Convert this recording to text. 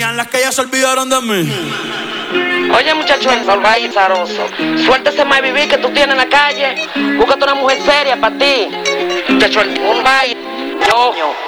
crean las que ya se olvidaron de mí. Oye, muchacho, el salvaje zaroso, suéltese más vivir que tú tienes en la calle. Búscate una mujer seria para ti. Muchacho, el salvaje, yo.